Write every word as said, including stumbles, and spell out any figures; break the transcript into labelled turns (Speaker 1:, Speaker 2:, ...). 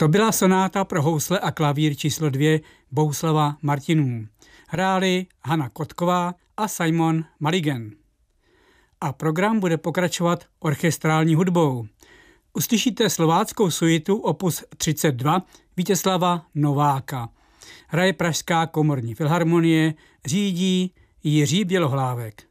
Speaker 1: To byla sonáta pro housle a klavír číslo dvě Bohuslava Martinů. Hráli Hana Kotková a Simon Maligen. A program bude pokračovat orchestrální hudbou. Uslyšíte slováckou suitu opus třicet dva Vítězslava Nováka. Hraje Pražská komorní filharmonie, řídí Jiří Bělohlávek.